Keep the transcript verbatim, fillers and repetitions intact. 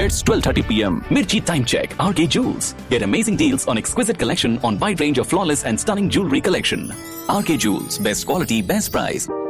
It's twelve thirty p m. Mirchi Time Check, R K Jewels. Get amazing deals on exquisite collection on wide range of flawless and stunning jewelry collection. R K Jewels, best quality, best price.